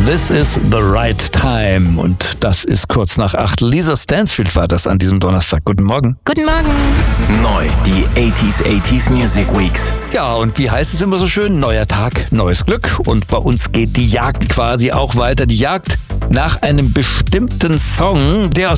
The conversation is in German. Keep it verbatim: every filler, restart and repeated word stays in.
This is the right time. Und das ist kurz nach acht. Lisa Stansfield war das an diesem Donnerstag. Guten Morgen. Guten Morgen. Neu, die achtziger achtziger Music Weeks. Ja, und wie heißt es immer so schön? Neuer Tag, neues Glück. Und bei uns geht die Jagd quasi auch weiter. Die Jagd nach einem bestimmten Song, der aus